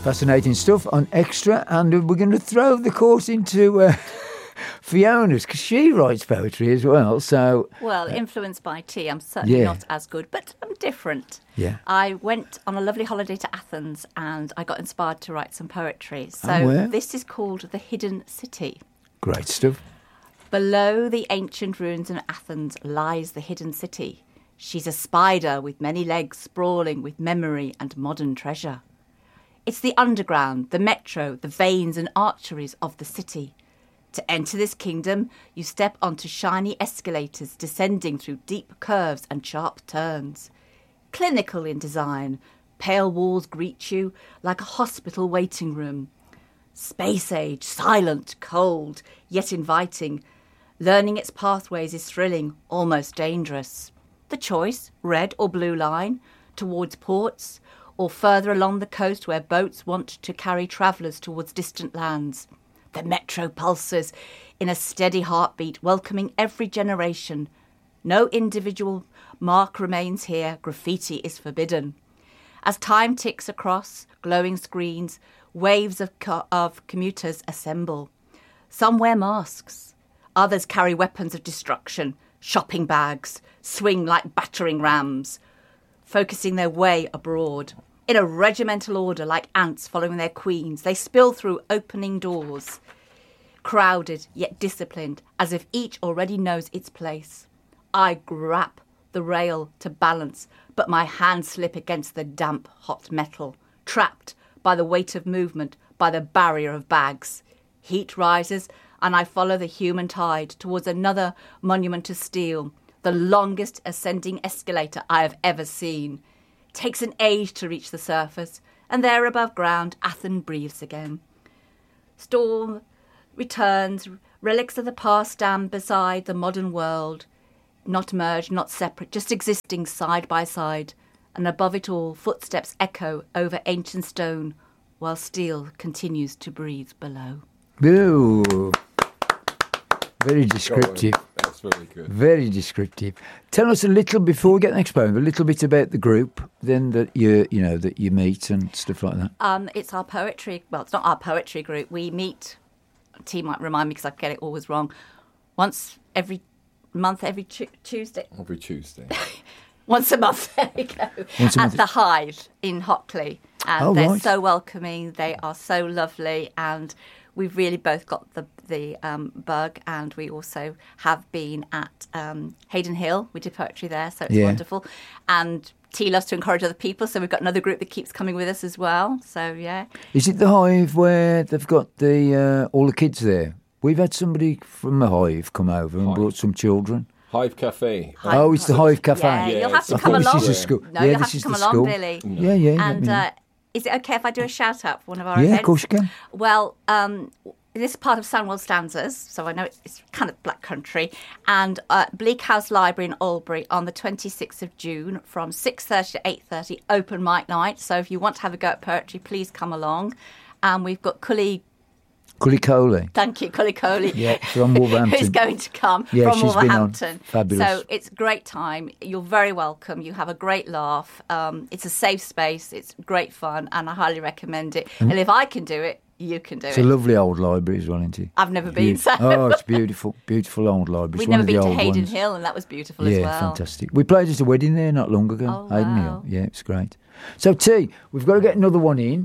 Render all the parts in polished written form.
Fascinating stuff on Extra, and we're going to throw the course into Fiona's, because she writes poetry as well. So, well, influenced by T, I'm certainly not as good, but I'm different. Yeah. I went on a lovely holiday to Athens and I got inspired to write some poetry. So this is called The Hidden City. Great stuff. Below the ancient ruins of Athens lies the hidden city. She's a spider with many legs, sprawling with memory and modern treasure. It's the underground, the metro, the veins and arteries of the city. To enter this kingdom, you step onto shiny escalators descending through deep curves and sharp turns. Clinical in design, pale walls greet you like a hospital waiting room. Space age, silent, cold, yet inviting. Learning its pathways is thrilling, almost dangerous. The choice, red or blue line, towards ports, or further along the coast where boats want to carry travellers towards distant lands. The metro pulses in a steady heartbeat, welcoming every generation. No individual mark remains here. Graffiti is forbidden. As time ticks across glowing screens, waves of commuters assemble. Some wear masks. Others carry weapons of destruction, shopping bags, swing like battering rams, focusing their way abroad. In a regimental order, like ants following their queens, they spill through opening doors, crowded yet disciplined, as if each already knows its place. I grab the rail to balance, but my hands slip against the damp, hot metal, trapped by the weight of movement, by the barrier of bags. Heat rises, and I follow the human tide towards another monument of steel, the longest ascending escalator I have ever seen. It takes an age to reach the surface, and there above ground, Athens breathes again. Storm returns, relics of the past stand beside the modern world, not merged, not separate, just existing side by side, and above it all, footsteps echo over ancient stone, while steel continues to breathe below. Ooh. Very descriptive. That's very good. Very descriptive. Tell us a little, before we get the next poem, a little bit about the group then that that you meet and stuff like that. It's our poetry. Well, it's not our poetry group. We meet. T might remind me because I get it always wrong. Once every month, every Tuesday. Every Tuesday. Once a month. There we go. At the Hive in Hockley, and they're so welcoming. They are so lovely, and we've really both got the bug, and we also have been at Hayden Hill. We did poetry there, so it's wonderful. And T loves to encourage other people, so we've got another group that keeps coming with us as well. So, yeah. Is it the Hive where they've got the all the kids there? We've had somebody from the Hive come over and brought some children. Hive Cafe. It's the Hive Cafe. Yeah, you'll have to come along. This is a school. No, you'll have to come along, Billy. Yeah. And is it okay if I do a shout-out for one of our events? events? Yeah, of course you can. Well, this is part of Sandwell Stanzas, so I know it's kind of black country, and Bleak House Library in Albury on the 26th of June from 6:30 to 8:30, open mic night. So if you want to have a go at poetry, please come along. And we've got Cully Coley. Thank you, Cully Coley. Yeah, from Wolverhampton. Who's going to come from Wolverhampton. Fabulous. So it's a great time. You're very welcome. You have a great laugh. It's a safe space. It's great fun, and I highly recommend it. And if I can do it, you can do it. It's a lovely old library as well, isn't it? I've never been, so... Oh, it's beautiful. Beautiful old library. We've never been to Hayden Hill, and that was beautiful as well. Yeah, fantastic. We played at a wedding there not long ago. Oh, Hayden wow. Hill. Yeah, it's great. So T, we've got to get another one in.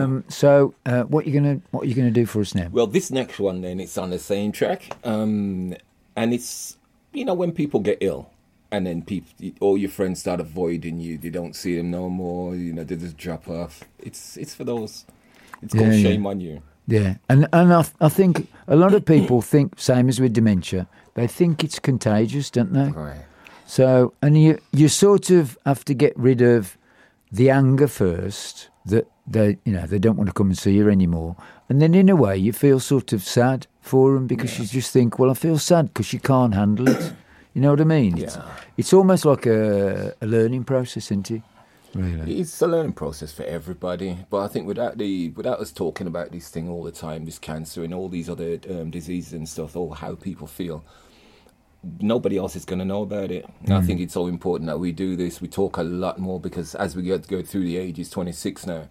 What are you gonna do for us now? Well, this next one then, it's on the same track, and it's when people get ill, and then all your friends start avoiding you. They don't see them no more. They just drop off. It's for those. It's called Shame on You. Yeah, and I think a lot of people think, same as with dementia, they think it's contagious, don't they? Right. So, and you sort of have to get rid of the anger first, that they don't want to come and see you anymore, and then in a way you feel sort of sad for them because you just think, well, I feel sad because you can't handle it. You know what I mean? Yeah. It's almost like a learning process, isn't it? Really, it's a learning process for everybody. But I think without us talking about this thing all the time, this cancer and all these other diseases and stuff, or how people feel, nobody else is going to know about it. And I think it's so important that we do this. We talk a lot more because as we go through the ages, 26 now,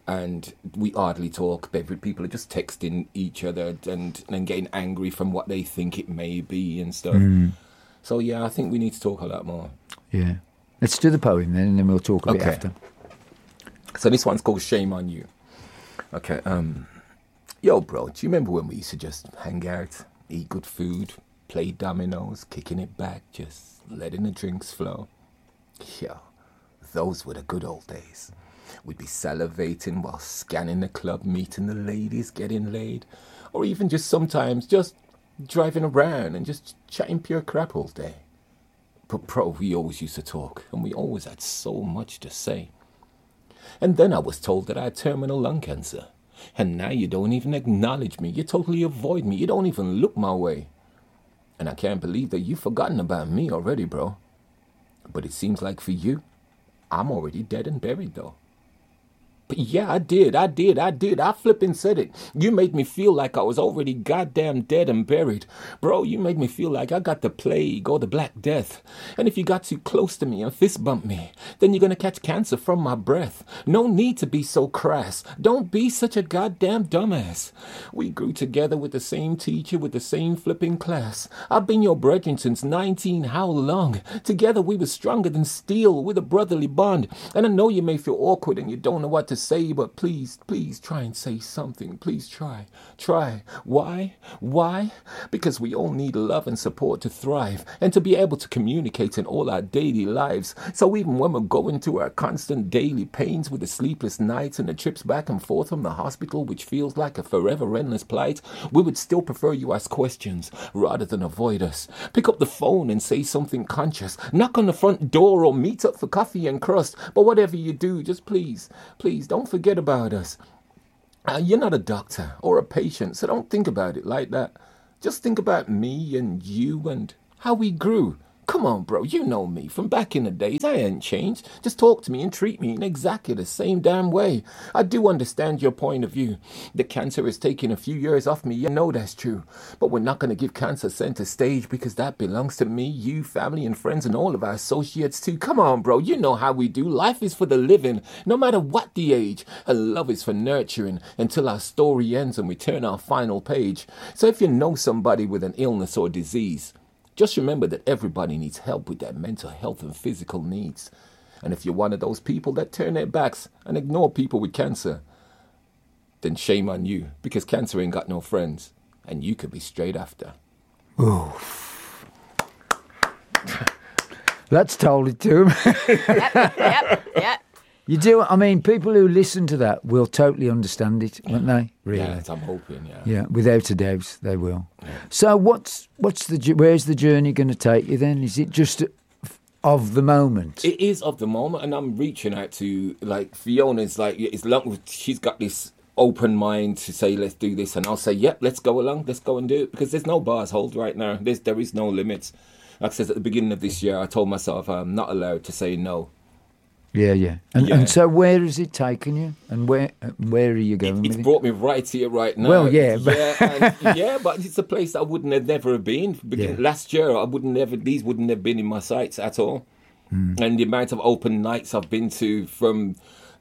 and we hardly talk. People are just texting each other and getting angry from what they think it may be and stuff. So yeah, I think we need to talk a lot more. Yeah. Let's do the poem then, and then we'll talk a bit after. So this one's called Shame on You. Okay. Yo, bro, do you remember when we used to just hang out, eat good food, play dominoes, kicking it back, just letting the drinks flow? Yeah, those were the good old days. We'd be salivating while scanning the club, meeting the ladies, getting laid, or even just sometimes just driving around and just chatting pure crap all day. But bro, we always used to talk, and we always had so much to say. And then I was told that I had terminal lung cancer. And now you don't even acknowledge me. You totally avoid me. You don't even look my way. And I can't believe that you've forgotten about me already, bro. But it seems like for you, I'm already dead and buried, though. But yeah, I did. I flipping said it. You made me feel like I was already goddamn dead and buried. Bro, you made me feel like I got the plague or the Black Death. And if you got too close to me and fist bumped me, then you're gonna catch cancer from my breath. No need to be so crass. Don't be such a goddamn dumbass. We grew together with the same teacher, with the same flipping class. I've been your brethren since 19, how long? Together we were stronger than steel with a brotherly bond. And I know you may feel awkward and you don't know what to say, but please try and say something. Please try. Why? Because we all need love and support to thrive and to be able to communicate in all our daily lives. So even when we're going through our constant daily pains with the sleepless nights and the trips back and forth from the hospital, which feels like a forever endless plight, we would still prefer you ask questions rather than avoid us. Pick up the phone and say something conscious. Knock on the front door or meet up for coffee and crust. But whatever you do, just please don't forget about us. You're not a doctor or a patient, so don't think about it like that. Just think about me and you and how we grew. Come on, bro, you know me from back in the days. I ain't changed. Just talk to me and treat me in exactly the same damn way. I do understand your point of view. The cancer is taking a few years off me. You know that's true. But we're not going to give cancer center stage because that belongs to me, you, family, and friends, and all of our associates too. Come on, bro, you know how we do. Life is for the living, no matter what the age. And love is for nurturing until our story ends and we turn our final page. So if you know somebody with an illness or disease, just remember that everybody needs help with their mental health and physical needs. And if you're one of those people that turn their backs and ignore people with cancer, then shame on you, because cancer ain't got no friends, and you could be straight after. Oof. That's told it to him. Yep. You do. I mean, people who listen to that will totally understand it, won't they? Really? Yeah, I'm hoping. Yeah, without a doubt, they will. Yeah. So, where's the journey going to take you then? Is it just of the moment? It is of the moment, and I'm reaching out to like Fiona's. Like, it's long. She's got this open mind to say, let's do this, and I'll say, yep, let's go along, let's go and do it, because there's no bars hold right now. There is no limits. Like I said at the beginning of this year, I told myself I'm not allowed to say no. Yeah. And so where has it taken you? And where are you going It's with brought me right here, right now. Well, yeah. But it's a place I wouldn't have never been. Last year, these wouldn't have been in my sights at all. And the amount of open nights I've been to from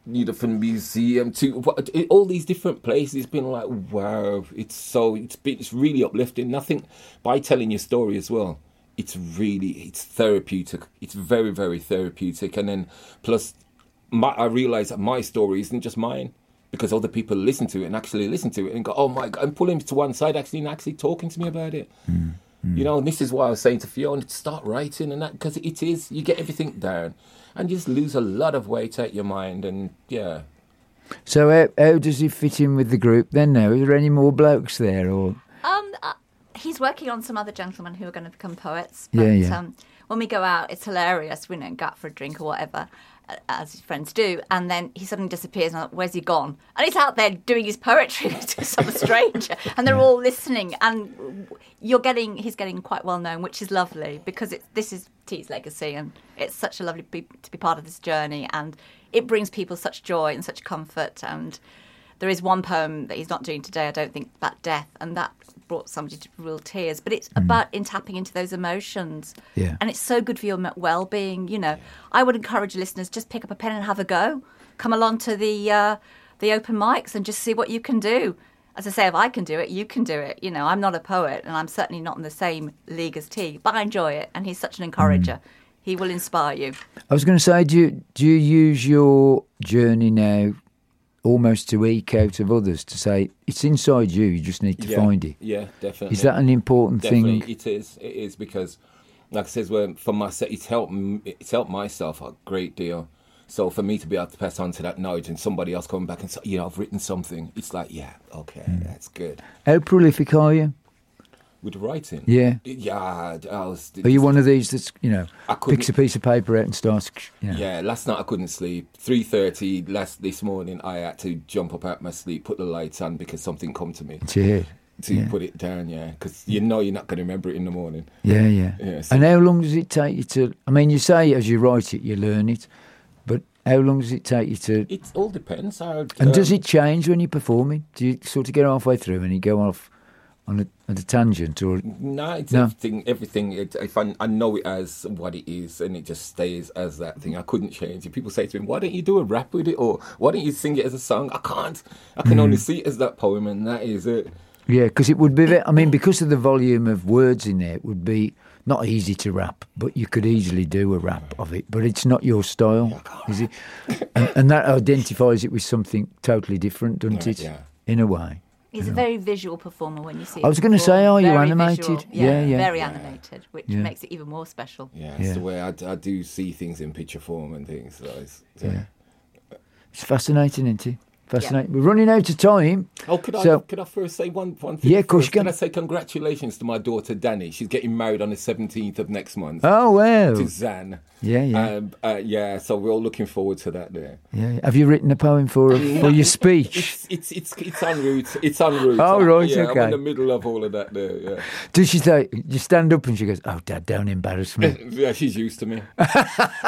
museum to all these different places, it's been like, wow, it's really uplifting. Nothing by telling your story as well. It's therapeutic. It's very, very therapeutic. And then plus, I realise that my story isn't just mine, because other people listen to it and go, oh my God, and pull him to one side, actually talking to me about it. You know, and this is why I was saying to Fiona, start writing and that, because it is, you get everything down and you just lose a lot of weight out your mind. And yeah. So how does he fit in with the group then now? Is there any more blokes there or? He's working on some other gentlemen who are going to become poets. But, when we go out, it's hilarious. We go out for a drink or whatever, as his friends do. And then he suddenly disappears. And I'm like, where's he gone? And he's out there doing his poetry to some stranger. And they're all listening. And he's getting quite well known, which is lovely, because this is T's legacy. And it's such a lovely to be part of this journey. And it brings people such joy and such comfort. And there is one poem that he's not doing today, I don't think, about death, and that brought somebody to real tears. But it's about tapping into those emotions. Yeah. And it's so good for your well-being. I would encourage listeners, just pick up a pen and have a go. Come along to the the open mics and just see what you can do. As I say, if I can do it, you can do it. You know, I'm not a poet and I'm certainly not in the same league as T, but I enjoy it. And he's such an encourager. He will inspire you. I was going to say, do you use your journey now almost to eke out of others, to say it's inside you, you just need to find it? Yeah, definitely. Is that an important Definitely, thing? it is because, like I says, for myself, it's helped myself a great deal. So for me to be able to pass on to that knowledge and somebody else coming back and say, I've written something, it's like, yeah, okay, that's good. How prolific are you? With writing? Yeah. Yeah. Are you one of these that's, I couldn't- picks a piece of paper out and starts, Yeah, last night I couldn't sleep. 3:30 this morning I had to jump up out my sleep, put the lights on because something come to me. to hear? To put it down, because you're not going to remember it in the morning. Yeah. so- And how long does it take you to, I mean, you say as you write it, you learn it, but how long does it take you to, It all depends. and does it change when you're performing? Do you sort of get halfway through and you go off on a tangent, or? No, it's No. everything. If I know it as what it is, and it just stays as that thing. I couldn't change it. People say to me, "Why don't you do a rap with it?" Or "Why don't you sing it as a song?" I can't. I can only see it as that poem, and that is it. Yeah, because it would be, I mean, because of the volume of words in there, it would be not easy to rap, but you could easily do a rap of it. But it's not your style, is it? And that identifies it with something totally different, doesn't it? Yeah. In a way. He's a very visual performer when you see him. I was going to say, perform. are you Very animated? visual. Yeah. Very animated, which makes it even more special. Yeah, Yeah. it's the way I do see things in picture form and things. So It's fascinating, isn't it? Fascinating. We're running out of time. Oh, could So- I first say one thing? Yeah, of course first? you can. Can I say congratulations to my daughter Danny? She's getting married on the 17th of next month Oh, wow. to Zan. Yeah. So we're all looking forward to that there. Yeah. Have you written a poem for your speech? It's en route. It's en route. Oh, right, yeah, okay. I'm in the middle of all of that there. Yeah, Does she say, you stand up and she goes, oh, Dad, don't embarrass me. yeah, she's used to me.